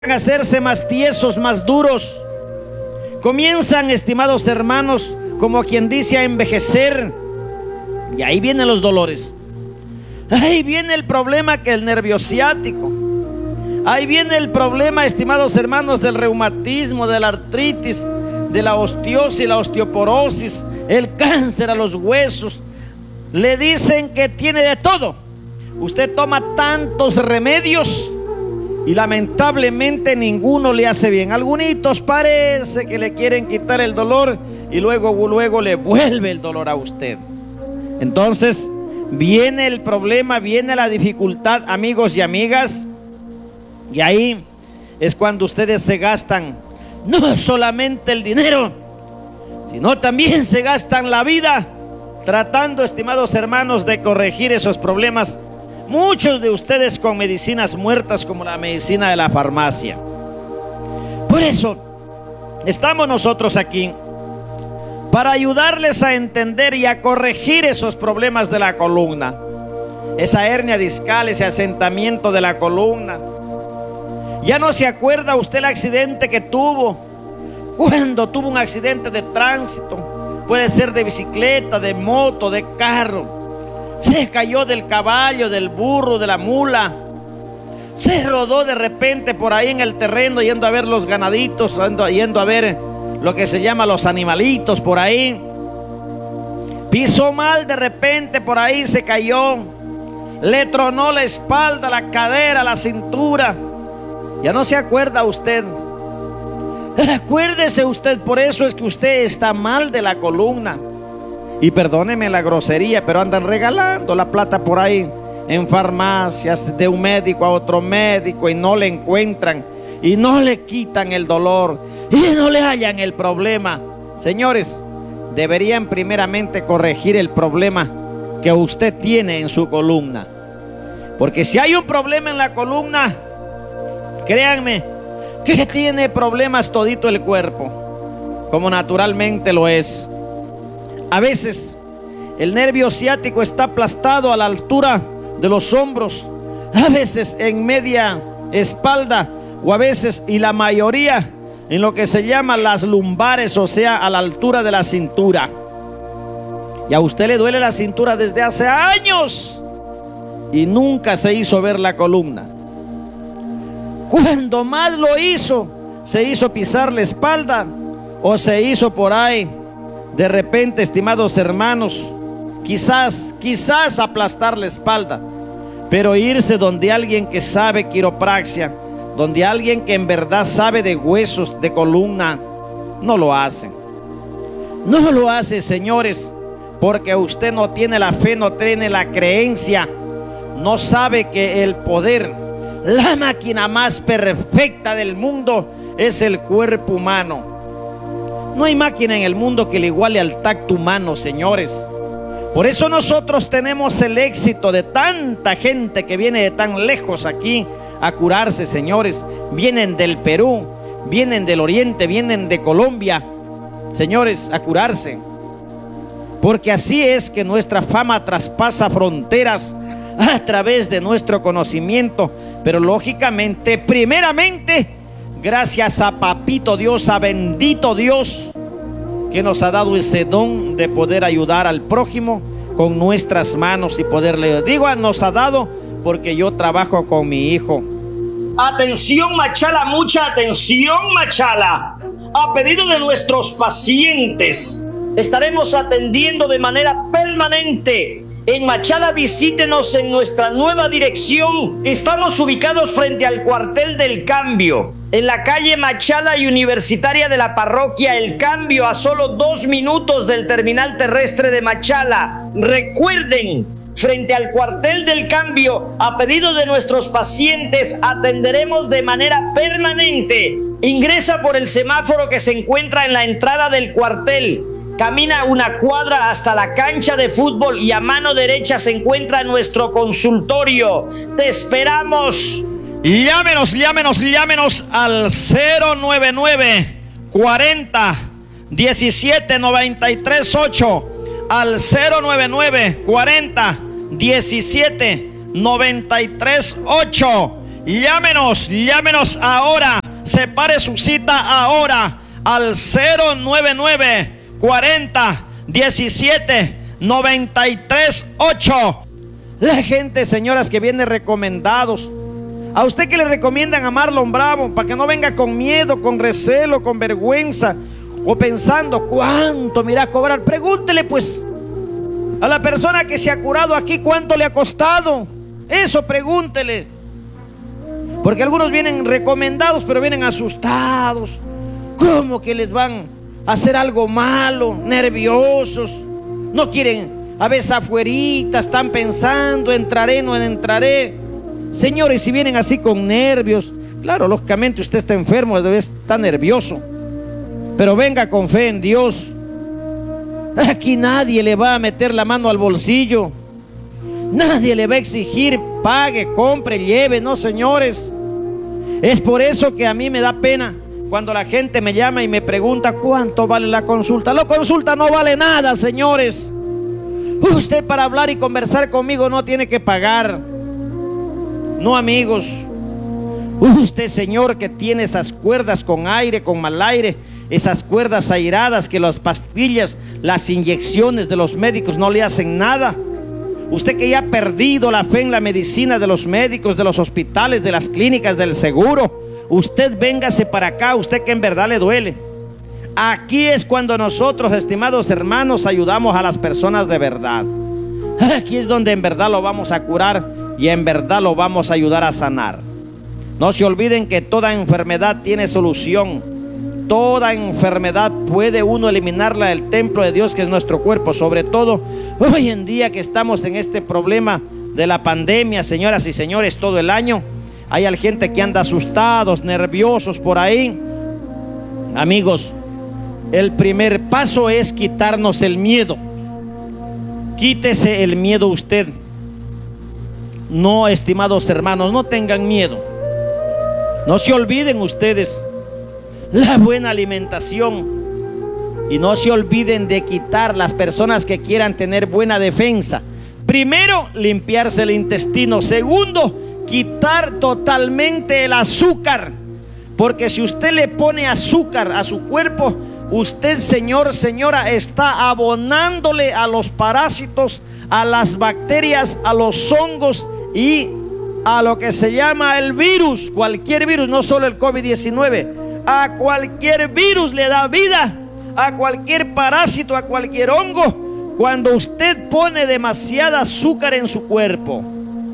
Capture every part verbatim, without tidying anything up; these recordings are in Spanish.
a hacerse más tiesos, más duros. Comienzan, estimados hermanos, como quien dice, a envejecer. Y ahí vienen los dolores. Ahí viene el problema, que el nervio ciático. Ahí viene el problema, estimados hermanos, del reumatismo, de la artritis, de la osteosis, la osteoporosis, el cáncer a los huesos. Le dicen que tiene de todo. Usted toma tantos remedios y lamentablemente ninguno le hace bien. Algunitos parece que le quieren quitar el dolor y luego, luego le vuelve el dolor a usted. Entonces viene el problema, viene la dificultad, amigos y amigas. Y ahí es cuando ustedes se gastan no solamente el dinero, sino también se gastan la vida tratando, estimados hermanos, de corregir esos problemas. Muchos de ustedes con medicinas muertas, como la medicina de la farmacia. Por eso estamos nosotros aquí, para ayudarles a entender y a corregir esos problemas de la columna, esa hernia discal, ese asentamiento de la columna. Ya no se acuerda usted el accidente que tuvo, cuando tuvo un accidente de tránsito, puede ser de bicicleta, de moto, de carro. Se cayó del caballo, del burro, de la mula. Se rodó de repente por ahí en el terreno, yendo a ver los ganaditos, yendo, yendo a ver lo que se llama los animalitos por ahí. Pisó mal de repente, por ahí se cayó. Le tronó la espalda, la cadera, la cintura. Ya no se acuerda usted. Acuérdese usted, por eso es que usted está mal de la columna. Y perdóneme la grosería, pero andan regalando la plata por ahí en farmacias, de un médico a otro médico, y no le encuentran y no le quitan el dolor y no le hallan el problema. Señores, deberían primeramente corregir el problema que usted tiene en su columna, porque si hay un problema en la columna, créanme que tiene problemas todito el cuerpo, como naturalmente lo es. A veces el nervio ciático está aplastado a la altura de los hombros, a veces en media espalda, o a veces, y la mayoría, en lo que se llama las lumbares, o sea, a la altura de la cintura. Y a usted le duele la cintura desde hace años y nunca se hizo ver la columna. Cuando más lo hizo, se hizo pisar la espalda, o se hizo por ahí de repente, estimados hermanos, quizás, quizás aplastar la espalda, pero irse donde alguien que sabe quiropraxia, donde alguien que en verdad sabe de huesos, de columna, no lo hace. No lo hace, señores, porque usted no tiene la fe, no tiene la creencia, no sabe que el poder, la máquina más perfecta del mundo es el cuerpo humano. No hay máquina en el mundo que le iguale al tacto humano, señores. Por eso nosotros tenemos el éxito de tanta gente que viene de tan lejos aquí a curarse, señores. Vienen del Perú, vienen del Oriente, vienen de Colombia, señores, a curarse. Porque así es que nuestra fama traspasa fronteras a través de nuestro conocimiento. Pero lógicamente, primeramente, gracias a Papito Dios, a bendito Dios, que nos ha dado ese don de poder ayudar al prójimo con nuestras manos y poderle, digo, nos ha dado porque yo trabajo con mi hijo. Atención, Machala, mucha atención, Machala. A pedido de nuestros pacientes, estaremos atendiendo de manera permanente. En Machala, visítenos en nuestra nueva dirección. Estamos ubicados frente al cuartel del Cambio, en la calle Machala y Universitaria de la parroquia El Cambio, a solo dos minutos del terminal terrestre de Machala. Recuerden, frente al cuartel del Cambio, a pedido de nuestros pacientes, atenderemos de manera permanente. Ingresa por el semáforo que se encuentra en la entrada del cuartel. Camina una cuadra hasta la cancha de fútbol y a mano derecha se encuentra nuestro consultorio. ¡Te esperamos! Llámenos, llámenos, llámenos al cero nueve nueve, cuarenta, diecisiete, noventa y tres, ocho, al cero nueve nueve, cuarenta, diecisiete, noventa y tres, ocho. Llámenos, llámenos ahora. Separe su cita ahora al cero nueve nueve, cuarenta, diecisiete, noventa y tres, ocho. La gente, señoras, que viene recomendados. A usted que le recomiendan a Marlon Bravo, para que no venga con miedo, con recelo, con vergüenza, o pensando cuánto me irá a cobrar. Pregúntele pues a la persona que se ha curado aquí cuánto le ha costado. Eso pregúntele. Porque algunos vienen recomendados, pero vienen asustados. ¿Cómo que les van a hacer algo malo? Nerviosos. No quieren, a veces afuerita, están pensando, entraré, no entraré. Señores, si vienen así con nervios, claro, lógicamente usted está enfermo, debe estar nervioso. Pero venga con fe en Dios. Aquí nadie le va a meter la mano al bolsillo. Nadie le va a exigir, pague, compre, lleve, no, señores. Es por eso que a mí me da pena cuando la gente me llama y me pregunta cuánto vale la consulta. La consulta no vale nada, señores. Usted para hablar y conversar conmigo no tiene que pagar. No, amigos. Usted, señor, que tiene esas cuerdas con aire, con mal aire, esas cuerdas airadas que las pastillas, las inyecciones de los médicos no le hacen nada. Usted que ya ha perdido la fe en la medicina de los médicos, de los hospitales, de las clínicas, del seguro, usted véngase para acá, usted que en verdad le duele. Aquí es cuando nosotros, estimados hermanos, ayudamos a las personas de verdad. Aquí es donde en verdad lo vamos a curar y en verdad lo vamos a ayudar a sanar. No se olviden que toda enfermedad tiene solución. Toda enfermedad puede uno eliminarla del templo de Dios, que es nuestro cuerpo. Sobre todo hoy en día que estamos en este problema de la pandemia, señoras y señores, todo el año hay gente que anda asustados, nerviosos por ahí. Amigos, el primer paso es quitarnos el miedo. Quítese el miedo usted. No, estimados hermanos, no tengan miedo. No se olviden ustedes la buena alimentación y no se olviden de quitar las personas que quieran tener buena defensa. Primero, limpiarse el intestino. Segundo, quitar totalmente el azúcar, porque si usted le pone azúcar a su cuerpo, usted, señor, señora, está abonándole a los parásitos, a las bacterias, a los hongos y a lo que se llama el virus. Cualquier virus, no solo el COVID diecinueve. A cualquier virus le da vida, a cualquier parásito, a cualquier hongo, cuando usted pone demasiada azúcar en su cuerpo.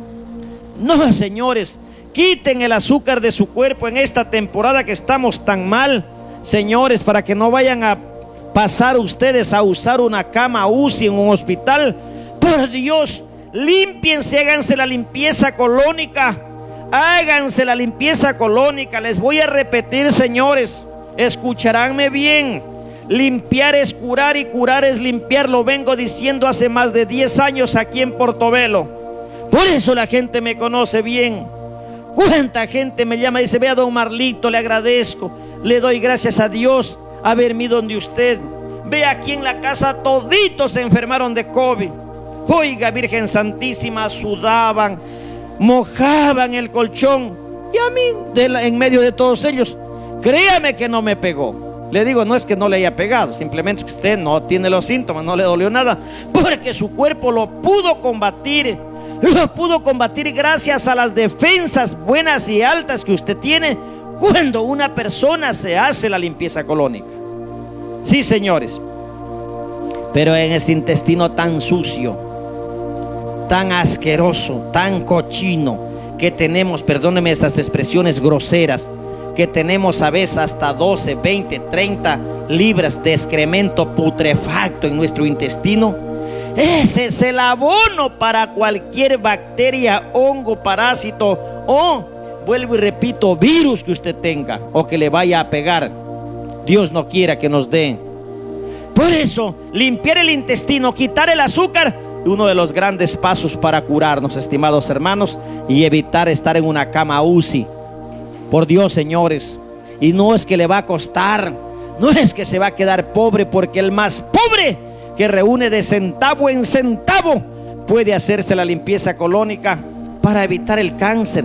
No, señores, quiten el azúcar de su cuerpo en esta temporada que estamos tan mal, señores, para que no vayan a pasar ustedes a usar una cama U C I en un hospital. Por Dios, límpiense, háganse la limpieza colónica. Háganse la limpieza colónica. Les voy a repetir, señores, escucharánme bien. Limpiar es curar y curar es limpiar. Lo vengo diciendo hace más de diez años aquí en Portobelo. Por eso la gente me conoce bien. Cuánta gente me llama y dice: vea, don Marlito, le agradezco, le doy gracias a Dios haberme ido donde usted. Ve, aquí en la casa toditos se enfermaron de COVID. Oiga, Virgen Santísima, sudaban, mojaban el colchón, y a mí, de la, en medio de todos ellos, créame que no me pegó. Le digo, no es que no le haya pegado, simplemente que usted no tiene los síntomas, no le dolió nada, porque su cuerpo lo pudo combatir. Lo pudo combatir gracias a las defensas buenas y altas que usted tiene cuando una persona se hace la limpieza colónica. Sí, señores, pero en este intestino tan sucio, tan asqueroso, tan cochino que tenemos, perdónenme estas expresiones groseras, que tenemos a veces hasta doce, veinte, treinta libras de excremento putrefacto en nuestro intestino. Ese es el abono para cualquier bacteria, hongo, parásito o, vuelvo y repito, virus que usted tenga o que le vaya a pegar. Dios no quiera que nos dé. Por eso, limpiar el intestino, quitar el azúcar, uno de los grandes pasos para curarnos, estimados hermanos, y evitar estar en una cama U C I. Por Dios, señores, y no es que le va a costar, no es que se va a quedar pobre, porque el más pobre que reúne de centavo en centavo puede hacerse la limpieza colónica para evitar el cáncer,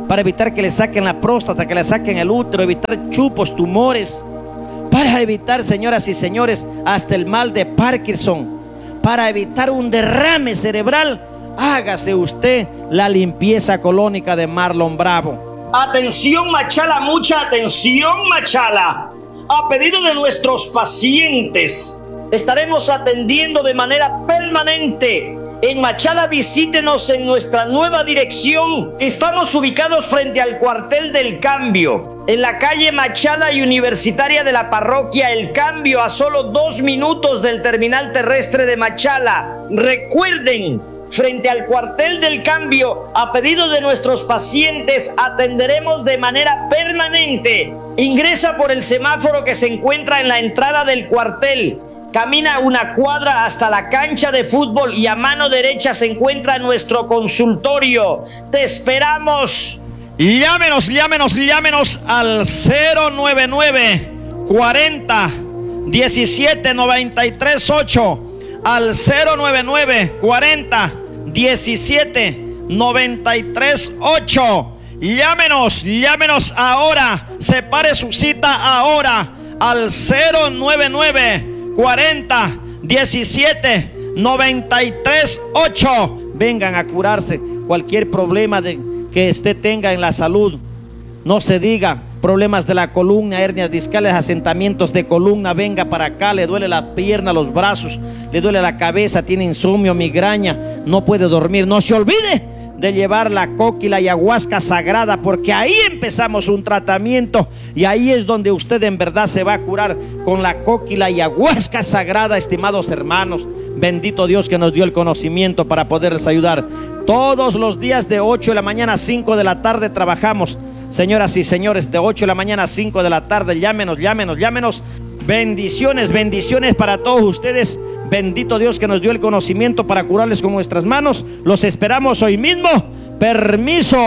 para evitar que le saquen la próstata, que le saquen el útero, evitar chupos, tumores, para evitar, señoras y señores, hasta el mal de Parkinson, para evitar un derrame cerebral. Hágase usted la limpieza colónica de Marlon Bravo. Atención Machala, mucha atención Machala. A pedido de nuestros pacientes, estaremos atendiendo de manera permanente. En Machala visítenos en nuestra nueva dirección. Estamos ubicados frente al cuartel del Cambio, en la calle Machala y Universitaria de la parroquia El Cambio, a solo dos minutos del terminal terrestre de Machala. Recuerden, frente al cuartel del Cambio, a pedido de nuestros pacientes, atenderemos de manera permanente. Ingresa por el semáforo que se encuentra en la entrada del cuartel. Camina una cuadra hasta la cancha de fútbol y a mano derecha se encuentra nuestro consultorio. ¡Te esperamos! Llámenos, llámenos, llámenos al cero nueve nueve, cuarenta, diecisiete, noventa y tres, ocho. Al cero nueve nueve, cuarenta, diecisiete, noventa y tres, ocho. Llámenos, llámenos ahora. Separe su cita ahora al cero nueve nueve, cuarenta, diecisiete, noventa y tres, ocho. Vengan a curarse cualquier problema de, que usted tenga en la salud. No se diga problemas de la columna, hernias discales, asentamientos de columna. Venga para acá, le duele la pierna, los brazos, le duele la cabeza, tiene insomnio, migraña, no puede dormir. No se olvide de llevar la coca y la ayahuasca sagrada, porque ahí empezamos un tratamiento y ahí es donde usted en verdad se va a curar con la coca y la ayahuasca sagrada, estimados hermanos. Bendito Dios que nos dio el conocimiento para poderles ayudar. Todos los días de ocho de la mañana a cinco de la tarde trabajamos. Señoras y señores, de ocho de la mañana a cinco de la tarde, llámenos, llámenos, llámenos. Bendiciones, bendiciones para todos ustedes. Bendito Dios que nos dio el conocimiento para curarles con nuestras manos. Los esperamos hoy mismo. Permiso.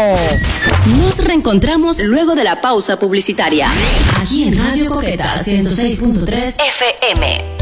Nos reencontramos luego de la pausa publicitaria. Aquí en Radio Coqueta ciento seis punto tres F M.